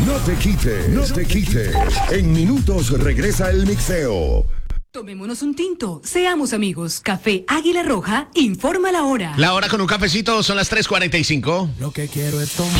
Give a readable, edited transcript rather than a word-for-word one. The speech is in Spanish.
No te quites, no te quites. En minutos regresa el mixeo. Tomémonos un tinto, seamos amigos. Café Águila Roja informa la hora. La hora con un cafecito son las 3:45. Lo que quiero es tomar.